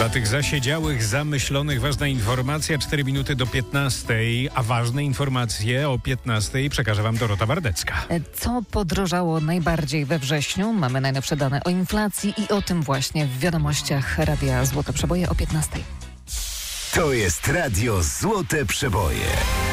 Dla tych zasiedziałych, zamyślonych ważna informacja, 4 minuty do 15, a ważne informacje o 15 przekaże wam Dorota Wardecka. Co podrożało najbardziej we wrześniu? Mamy najnowsze dane o inflacji i o tym właśnie w wiadomościach Radia Złote Przeboje o 15. To jest Radio Złote Przeboje.